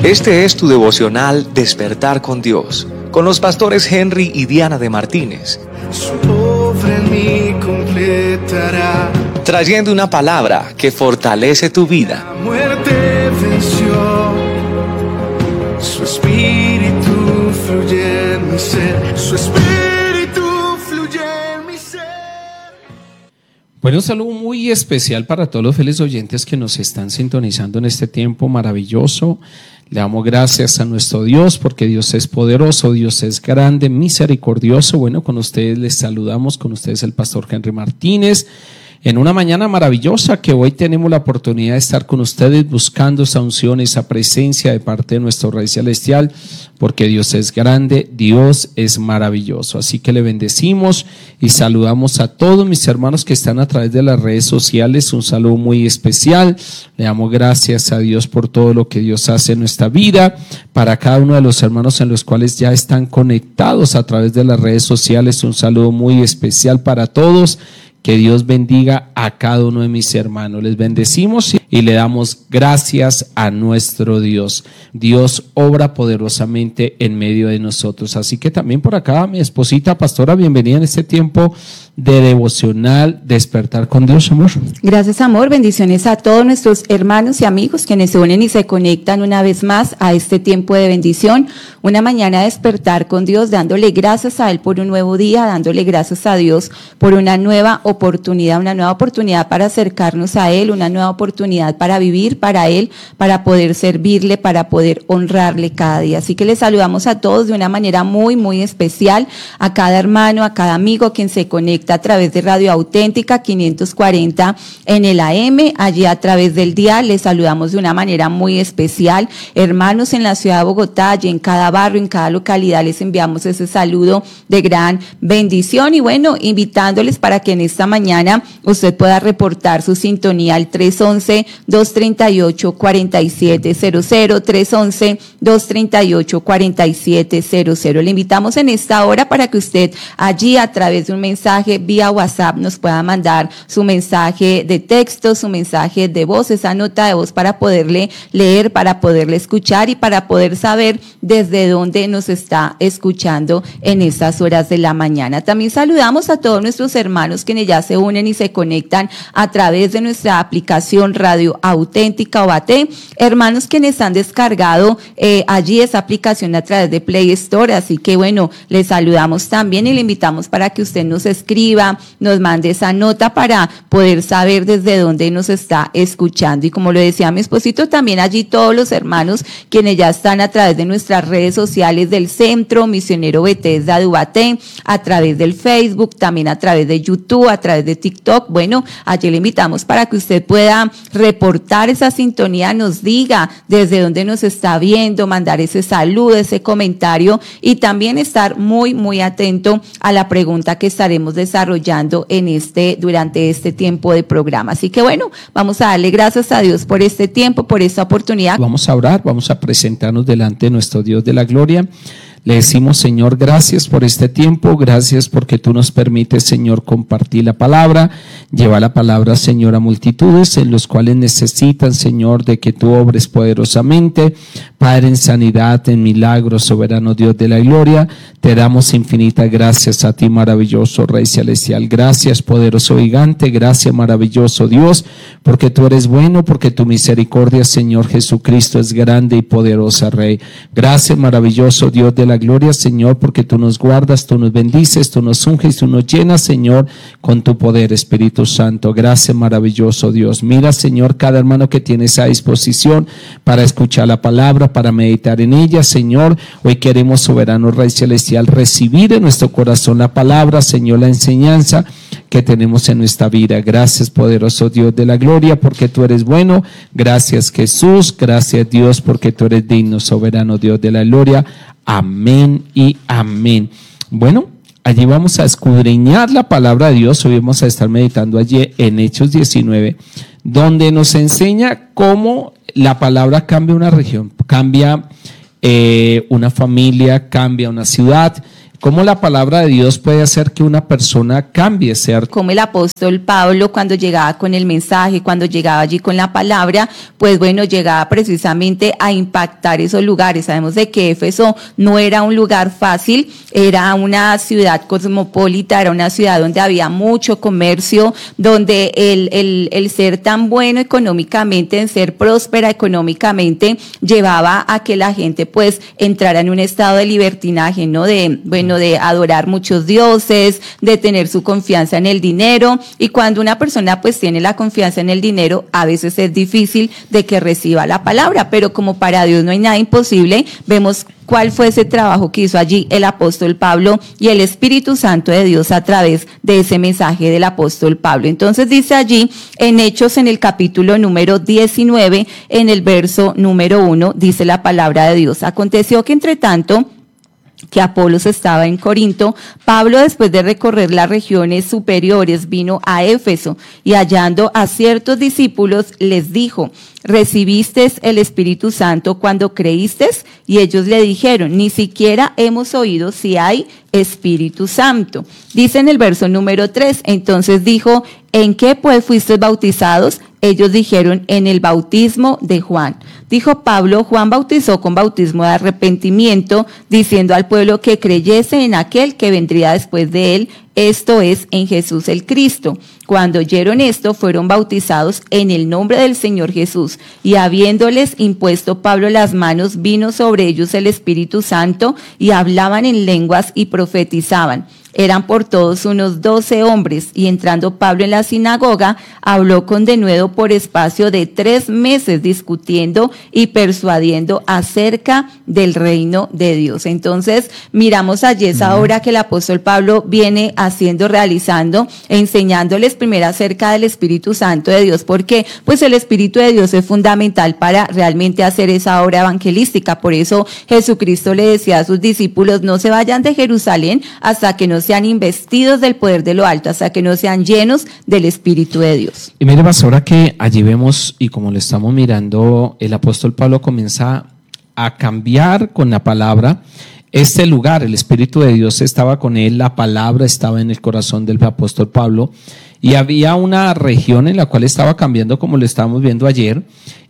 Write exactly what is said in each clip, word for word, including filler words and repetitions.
Este es tu devocional Despertar con Dios, con los pastores Henry y Diana de Martínez. Su obra en mí completará. Trayendo una palabra que fortalece tu vida. La muerte venció. Su espíritu fluye en mi ser. Su espíritu fluye en mi ser. Bueno, un saludo muy especial para todos los fieles oyentes que nos están sintonizando en este tiempo maravilloso. Le damos gracias a nuestro Dios porque Dios es poderoso, Dios es grande, misericordioso. Bueno, con ustedes les saludamos, con ustedes el pastor Henry Martínez, en una mañana maravillosa que hoy tenemos la oportunidad de estar con ustedes buscando esa unción, esa presencia de parte de nuestro Rey Celestial, porque Dios es grande, Dios es maravilloso. Así que le bendecimos y saludamos a todos mis hermanos que están a través de las redes sociales. Un saludo muy especial. Le damos gracias a Dios por todo lo que Dios hace en nuestra vida. Para cada uno de los hermanos en los cuales ya están conectados a través de las redes sociales, un saludo muy especial para todos. Que Dios bendiga a cada uno de mis hermanos. Les bendecimos y le damos gracias a nuestro Dios. Dios obra poderosamente en medio de nosotros. Así que también por acá mi esposita pastora, bienvenida en este tiempo de devocional Despertar con Dios, amor. Gracias, amor. Bendiciones a todos nuestros hermanos y amigos quienes se unen y se conectan una vez más a este tiempo de bendición. Una mañana de despertar con Dios, dándole gracias a Él por un nuevo día, dándole gracias a Dios por una nueva oportunidad, una nueva oportunidad para acercarnos a Él, una nueva oportunidad para vivir para Él, para poder servirle, para poder honrarle cada día. Así que les saludamos a todos de una manera muy, muy especial, a cada hermano, a cada amigo quien se conecta a través de Radio Auténtica quinientos cuarenta en el A M, allí a través del dial. Les saludamos de una manera muy especial. Hermanos en la ciudad de Bogotá, allí en cada barrio, en cada localidad, les enviamos ese saludo de gran bendición y bueno, invitándoles para que en esta mañana usted pueda reportar su sintonía al tres once, dos treinta y ocho, cuarenta y siete cero cero, tres once, dos treinta y ocho, cuarenta y siete cero cero. Le invitamos en esta hora para que usted allí a través de un mensaje vía WhatsApp nos pueda mandar su mensaje de texto, su mensaje de voz, esa nota de voz para poderle leer, para poderle escuchar y para poder saber desde dónde nos está escuchando en estas horas de la mañana. También saludamos a todos nuestros hermanos quienes ya se unen y se conectan a través de nuestra aplicación Radio Auténtica o A T, hermanos quienes han descargado eh, allí esa aplicación a través de Play Store, así que bueno, les saludamos también y le invitamos para que usted nos escriba, nos mande esa nota para poder saber desde dónde nos está escuchando. Y como lo decía mi esposito, también allí todos los hermanos quienes ya están a través de nuestras redes sociales del Centro Misionero Bethesda de Ubaté, a través del Facebook, también a través de YouTube, a través de TikTok. Bueno, allí le invitamos para que usted pueda reportar esa sintonía, nos diga desde dónde nos está viendo, mandar ese saludo, ese comentario y también estar muy, muy atento a la pregunta que estaremos desarrollando en este, durante este tiempo de programa. Así que bueno, vamos a darle gracias a Dios por este tiempo, por esta oportunidad. Vamos a orar, vamos a presentarnos delante de nuestro Dios de la gloria. Le decimos, Señor, gracias por este tiempo, gracias porque tú nos permites, Señor, compartir la palabra, llevar la palabra, Señor, a multitudes en los cuales necesitan, Señor, de que tú obres poderosamente, Padre, en sanidad, en milagros, soberano Dios de la gloria. Te damos infinitas gracias a ti, maravilloso Rey Celestial. Gracias, poderoso gigante, gracias, maravilloso Dios, porque tú eres bueno, porque tu misericordia, Señor Jesucristo, es grande y poderosa, Rey. Gracias, maravilloso Dios de la gloria, Señor, porque tú nos guardas, tú nos bendices, tú nos unges, tú nos llenas, Señor, con tu poder, Espíritu Santo. Gracias, maravilloso Dios. Mira, Señor, cada hermano que tiene esa disposición para escuchar la palabra, para meditar en ella, Señor. Hoy queremos, soberano Rey Celestial, recibir en nuestro corazón la palabra, Señor, la enseñanza que tenemos en nuestra vida. Gracias, poderoso Dios de la gloria, porque tú eres bueno. Gracias, Jesús. Gracias, Dios, porque tú eres digno, soberano Dios de la gloria. Amén y amén. Bueno, allí vamos a escudriñar la palabra de Dios. Hoy vamos a estar meditando allí en Hechos diecinueve, donde nos enseña cómo la palabra cambia una región, cambia eh, una familia, cambia una ciudad. cómo la palabra de Dios puede hacer que una persona cambie, ¿cierto? Como el apóstol Pablo, cuando llegaba con el mensaje, cuando llegaba allí con la palabra, pues bueno, llegaba precisamente a impactar esos lugares. Sabemos de que Éfeso no era un lugar fácil, era una ciudad cosmopolita, era una ciudad donde había mucho comercio, donde el, el, el ser tan bueno económicamente, el ser próspera económicamente, llevaba a que la gente pues entrara en un estado de libertinaje, ¿no? De, bueno, de adorar muchos dioses, de tener su confianza en el dinero, y cuando una persona pues tiene la confianza en el dinero, a veces es difícil de que reciba la palabra, pero como para Dios no hay nada imposible, vemos cuál fue ese trabajo que hizo allí el apóstol Pablo y el Espíritu Santo de Dios a través de ese mensaje del apóstol Pablo. Entonces dice allí en Hechos, en el capítulo número diecinueve, en el verso número uno, dice la palabra de Dios: aconteció que entre tanto que Apolos estaba en Corinto, Pablo, después de recorrer las regiones superiores, vino a Éfeso, y hallando a ciertos discípulos les dijo: ¿recibisteis el Espíritu Santo cuando creísteis? Y ellos le dijeron: ni siquiera hemos oído si hay Espíritu Santo. Dice en el verso número tres, entonces dijo: ¿en qué pues fuisteis bautizados? Ellos dijeron: en el bautismo de Juan. Dijo Pablo: Juan bautizó con bautismo de arrepentimiento, diciendo al pueblo que creyese en aquel que vendría después de él, esto es, en Jesús el Cristo. Cuando oyeron esto, fueron bautizados en el nombre del Señor Jesús, y habiéndoles impuesto Pablo las manos, vino sobre ellos el Espíritu Santo, y hablaban en lenguas y profetizaban. Eran por todos unos doce hombres, y entrando Pablo en la sinagoga, habló con denuedo por espacio de tres meses, discutiendo y persuadiendo acerca del reino de Dios. Entonces, miramos allí esa obra que el apóstol Pablo viene haciendo, realizando, enseñándoles primero acerca del Espíritu Santo de Dios. ¿Por qué? Pues el Espíritu de Dios es fundamental para realmente hacer esa obra evangelística. Por eso Jesucristo le decía a sus discípulos: no se vayan de Jerusalén hasta que no sean investidos del poder de lo alto, hasta que no sean llenos del Espíritu de Dios. Y mire, pastora, que allí vemos, y como lo estamos mirando, el apóstol Pablo comienza a cambiar con la palabra este lugar. El Espíritu de Dios estaba con él, la palabra estaba en el corazón del apóstol Pablo, y había una región en la cual estaba cambiando, como lo estábamos viendo ayer,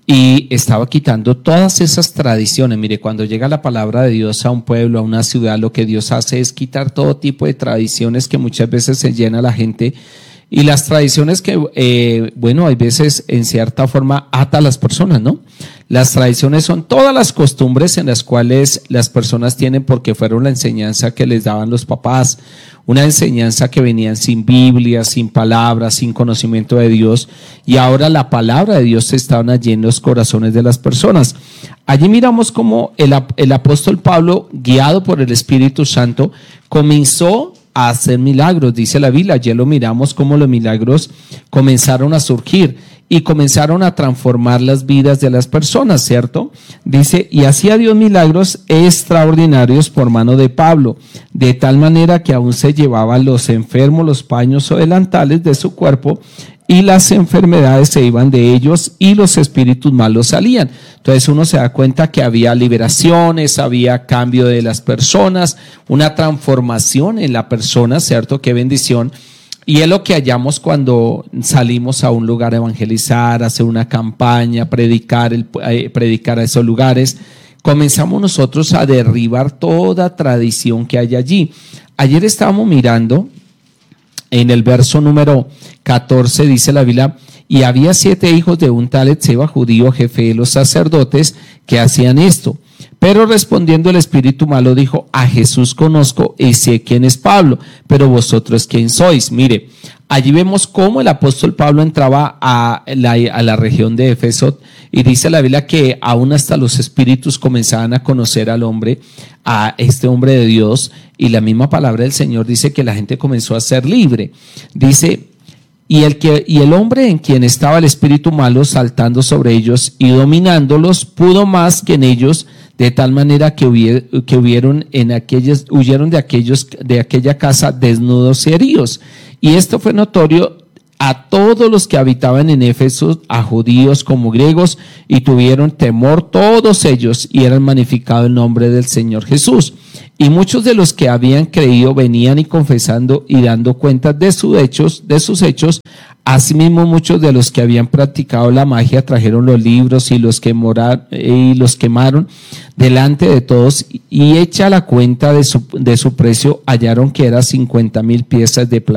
y estaba quitando todas esas tradiciones. Mire, cuando llega la palabra de Dios a un pueblo, a una ciudad, lo que Dios hace es quitar todo tipo de tradiciones que muchas veces se llena la gente, y las tradiciones que, eh, bueno, hay veces en cierta forma ata a las personas, ¿no? Las tradiciones son todas las costumbres en las cuales las personas tienen porque fueron la enseñanza que les daban los papás, una enseñanza que venían sin Biblia, sin palabras, sin conocimiento de Dios, y ahora la palabra de Dios está allí en los corazones de las personas. Allí miramos cómo el, el apóstol Pablo, guiado por el Espíritu Santo, comenzó a hacer milagros, dice la Biblia. Ayer lo miramos cómo los milagros comenzaron a surgir y comenzaron a transformar las vidas de las personas, ¿cierto? Dice: y hacía Dios milagros extraordinarios por mano de Pablo, de tal manera que aún se llevaban los enfermos los paños o delantales de su cuerpo, y las enfermedades se iban de ellos y los espíritus malos salían. Entonces uno se da cuenta que había liberaciones, había cambio de las personas, una transformación en la persona, ¿cierto? Qué bendición. Y es lo que hallamos cuando salimos a un lugar a evangelizar, a hacer una campaña, predicar, el, eh, predicar a esos lugares. Comenzamos nosotros a derribar toda tradición que hay allí. Ayer estábamos mirando en el verso número catorce, dice la Biblia: y había siete hijos de un tal Etseba, judío, jefe de los sacerdotes, que hacían esto. Pero respondiendo el espíritu malo dijo: a Jesús conozco y sé quién es Pablo, pero vosotros quién sois. Mire, allí vemos cómo el apóstol Pablo entraba a la, a la región de Éfeso, y dice la Biblia que aún hasta los espíritus comenzaban a conocer al hombre, a este hombre de Dios, y la misma palabra del Señor dice que la gente comenzó a ser libre. Dice: Y el, que, y el hombre en quien estaba el espíritu malo saltando sobre ellos y dominándolos, pudo más que en ellos, de tal manera que, hubier, que hubieron en aquellas, huyeron de, aquellos, de aquella casa desnudos y heridos. Y esto fue notorio a todos los que habitaban en Éfeso, a judíos como griegos, y tuvieron temor todos ellos, y eran magnificado el nombre del Señor Jesús. Y muchos de los que habían creído venían y confesando y dando cuenta de sus hechos, de sus hechos. Asimismo, muchos de los que habían practicado la magia trajeron los libros y los quemaron, y los quemaron delante de todos, y hecha la cuenta de su, de su precio, hallaron que era cincuenta mil piezas de plata.